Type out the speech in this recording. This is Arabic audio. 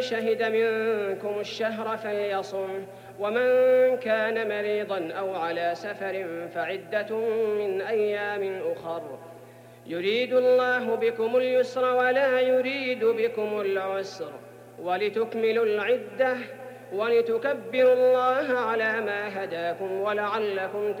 شهد منكم الشهر فليصم، ومن كان مريضا أو على سفر فعدة من أيام أخر، يريد الله بكم اليسر ولا يريد بكم العسر، ولتكملوا العدة ولتكبروا الله على ما هداكم ولعلكم